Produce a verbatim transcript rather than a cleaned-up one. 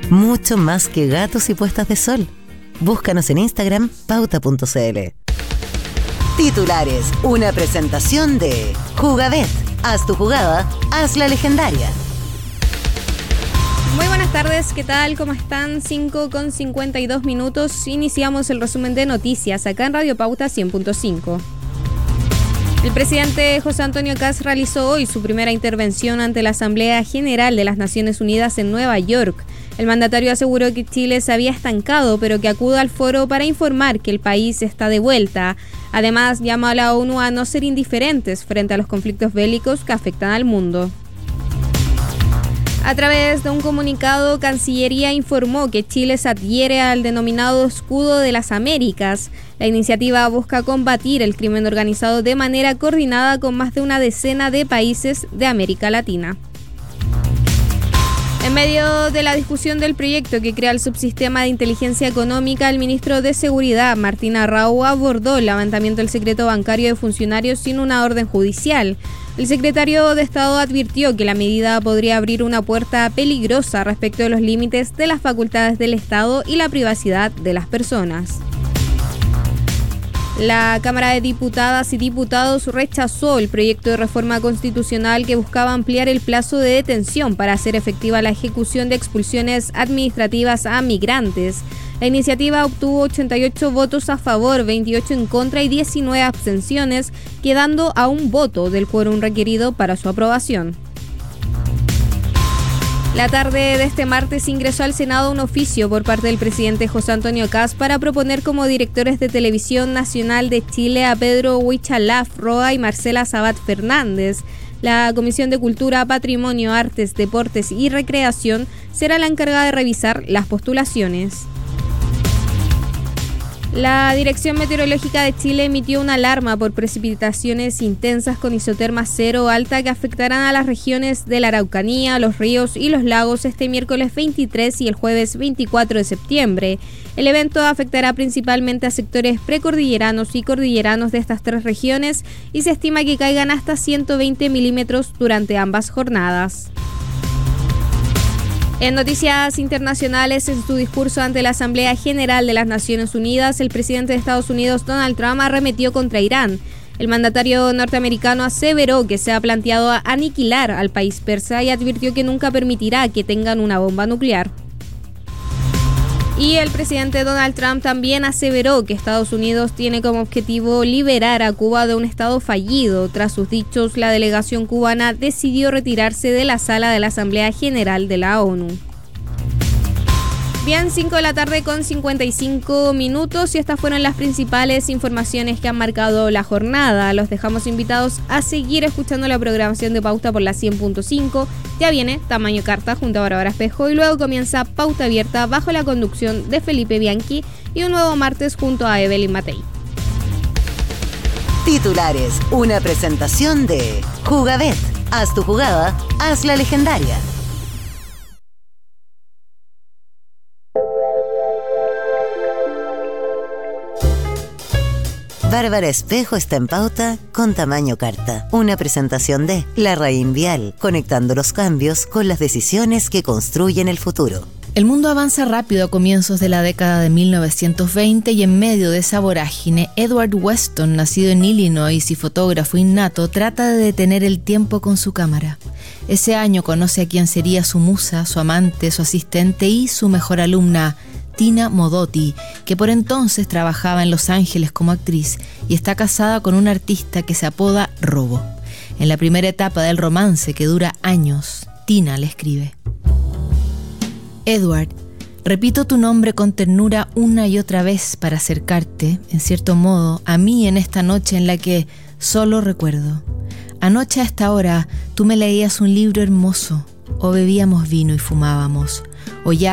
Mucho más que gatos y puestas de sol. Búscanos en Instagram, pauta punto c l. Titulares, una presentación de Jugabet. Haz tu jugada, haz la legendaria. Muy buenas tardes, ¿qué tal? ¿Cómo están? cinco con cincuenta y dos minutos. Iniciamos el resumen de noticias acá en Radio Pauta cien punto cinco. El presidente José Antonio Kast realizó hoy su primera intervención ante la Asamblea General de las Naciones Unidas en Nueva York. El mandatario aseguró que Chile se había estancado, pero que acuda al foro para informar que el país está de vuelta. Además, llamó a la ONU a no ser indiferentes frente a los conflictos bélicos que afectan al mundo. A través de un comunicado, Cancillería informó que Chile se adhiere al denominado Escudo de las Américas. La iniciativa busca combatir el crimen organizado de manera coordinada con más de una decena de países de América Latina. En medio de la discusión del proyecto que crea el subsistema de inteligencia económica, el ministro de Seguridad, Martín Arrau, abordó el levantamiento del secreto bancario de funcionarios sin una orden judicial. El secretario de Estado advirtió que la medida podría abrir una puerta peligrosa respecto de los límites de las facultades del Estado y la privacidad de las personas. La Cámara de Diputadas y Diputados rechazó el proyecto de reforma constitucional que buscaba ampliar el plazo de detención para hacer efectiva la ejecución de expulsiones administrativas a migrantes. La iniciativa obtuvo ochenta y ocho votos a favor, veintiocho en contra y diecinueve abstenciones, quedando a un voto del quórum requerido para su aprobación. La tarde de este martes ingresó al Senado un oficio por parte del presidente José Antonio Kast para proponer como directores de Televisión Nacional de Chile a Pedro Huichalaf Roa y Marcela Sabat Fernández. La Comisión de Cultura, Patrimonio, Artes, Deportes y Recreación será la encargada de revisar las postulaciones. La Dirección Meteorológica de Chile emitió una alarma por precipitaciones intensas con isoterma cero alta que afectarán a las regiones de la Araucanía, los ríos y los lagos este miércoles veintitrés y el jueves veinticuatro de septiembre. El evento afectará principalmente a sectores precordilleranos y cordilleranos de estas tres regiones y se estima que caigan hasta ciento veinte milímetros durante ambas jornadas. En noticias internacionales, en su discurso ante la Asamblea General de las Naciones Unidas, el presidente de Estados Unidos, Donald Trump, arremetió contra Irán. El mandatario norteamericano aseveró que se ha planteado aniquilar al país persa y advirtió que nunca permitirá que tengan una bomba nuclear. Y el presidente Donald Trump también aseveró que Estados Unidos tiene como objetivo liberar a Cuba de un estado fallido. Tras sus dichos, la delegación cubana decidió retirarse de la sala de la Asamblea General de la ONU. Bien, cinco de la tarde con cincuenta y cinco minutos y estas fueron las principales informaciones que han marcado la jornada. Los dejamos invitados a seguir escuchando la programación de Pauta por la cien punto cinco. Ya viene Tamaño Carta junto a Bárbara Espejo y luego comienza Pauta Abierta bajo la conducción de Felipe Bianchi y un nuevo martes junto a Evelyn Matei. Titulares, una presentación de Jugabet. Haz tu jugada, haz la legendaria. Bárbara Espejo está en Pauta con Tamaño Carta. Una presentación de La Raín Vial, conectando los cambios con las decisiones que construyen el futuro. El mundo avanza rápido a comienzos de la década de mil novecientos veinte y en medio de esa vorágine, Edward Weston, nacido en Illinois y fotógrafo innato, trata de detener el tiempo con su cámara. Ese año conoce a quien sería su musa, su amante, su asistente y su mejor alumna, Tina Modotti, que por entonces trabajaba en Los Ángeles como actriz y está casada con un artista que se apoda Robo. En la primera etapa del romance, que dura años, Tina le escribe: Edward, repito tu nombre con ternura una y otra vez para acercarte, en cierto modo, a mí en esta noche en la que solo recuerdo. Anoche a esta hora tú me leías un libro hermoso, o bebíamos vino y fumábamos, o ya